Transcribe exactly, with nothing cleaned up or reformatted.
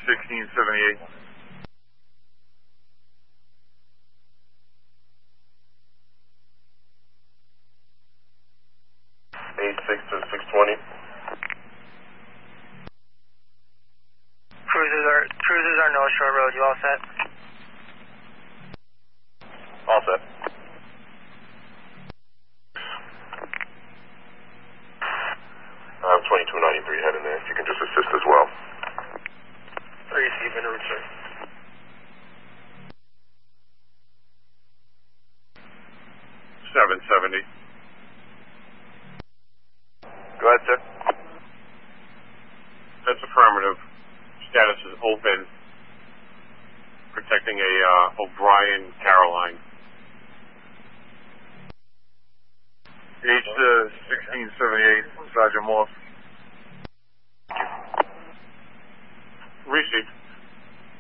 sixteen seventy-eight. eight six to six twenty. Cruisers are cruisers are North Shore Road. You all set? All set. I have twenty-two ninety-three heading there. If you can just assist as well. Receive and return. seven seventy. Go ahead, sir. That's affirmative. Status is open. Protecting a uh, O'Brien Caroline. H to sixteen seventy-eight, Sergeant Morse. Received.